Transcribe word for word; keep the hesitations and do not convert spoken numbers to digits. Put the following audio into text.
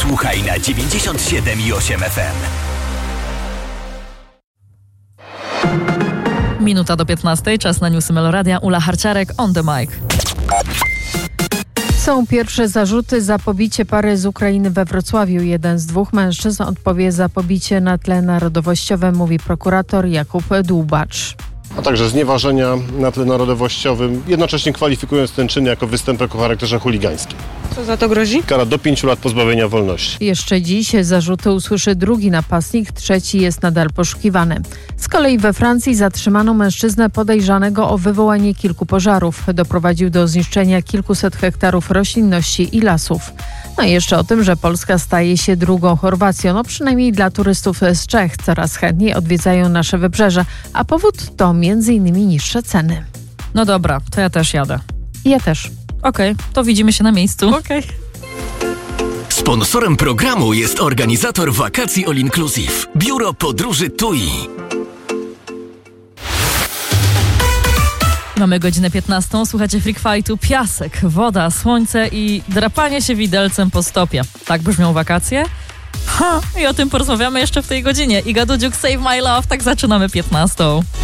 Słuchaj na dziewięćdziesiąt siedem i osiem F M. Minuta do piętnastej, czas na newsy Meloradia. Ula Harciarek, on the mic. Są pierwsze zarzuty za pobicie pary z Ukrainy we Wrocławiu. Jeden z dwóch mężczyzn odpowie za pobicie na tle narodowościowym, mówi prokurator Jakub Dłubacz. A także znieważenia na tle narodowościowym, jednocześnie kwalifikując ten czyn jako występek o charakterze chuligańskim. Co za to grozi? Kara do pięciu lat pozbawienia wolności. Jeszcze dziś zarzuty usłyszy drugi napastnik, trzeci jest nadal poszukiwany. Z kolei we Francji zatrzymano mężczyznę podejrzanego o wywołanie kilku pożarów. Doprowadził do zniszczenia kilkuset hektarów roślinności i lasów. No i jeszcze o tym, że Polska staje się drugą Chorwacją, no przynajmniej dla turystów z Czech. Coraz chętniej odwiedzają nasze wybrzeże, a powód to między innymi niższe ceny. No dobra, to ja też jadę. Ja też. Okej, okay, to widzimy się na miejscu. Okej. Okay. Sponsorem programu jest organizator wakacji All Inclusive. Biuro Podróży T U I. Mamy godzinę piętnastą, słuchacie Freak Fightu, piasek, woda, słońce i drapanie się widelcem po stopie. Tak brzmią wakacje? Ha! I o tym porozmawiamy jeszcze w tej godzinie. Iga Dudziuk, Save My Love, tak zaczynamy piętnastą.